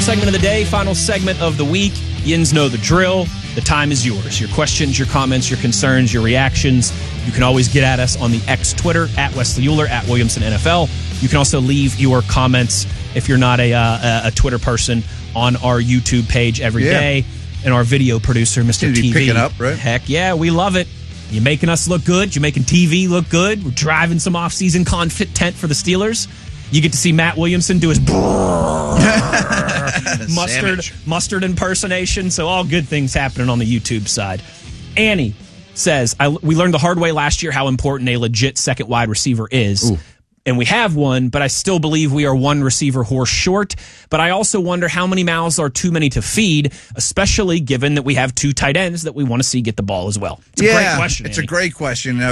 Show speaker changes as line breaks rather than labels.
segment of the day, final segment of the week. Yins know the drill. The time is yours. Your questions, your comments, your concerns, your reactions. You can always get at us on the X Twitter, at Wesley Euler, at Williamson NFL. You can also leave your comments if you're not a Twitter person on our YouTube page every day. And our video producer, Mr. TV.
Picking up, right?
Heck yeah, we love it. You're making us look good. You're making TV look good. We're driving some off-season content for the Steelers. You get to see Matt Williamson do his mustard impersonation. So all good things happening on the YouTube side. Annie says, we learned the hard way last year how important a legit second wide receiver is. Ooh. And we have one, but I still believe we are one receiver horse short. But I also wonder how many mouths are too many to feed, especially given that we have two tight ends that we want to see get the ball as well. It's a great question,
It's
Annie.
a great question.